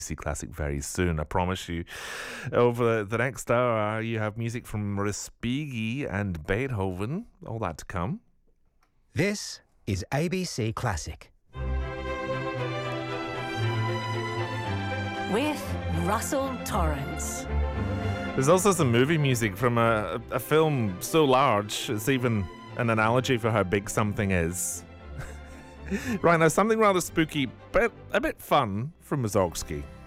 Classic very soon, I promise you. Over the next hour, you have music from Respighi and Beethoven, all that to come. This is ABC Classic. With Russell Torrance. There's also some movie music from a film so large, it's even an analogy for how big something is. Right now, something rather spooky, but a bit fun from Mussorgsky.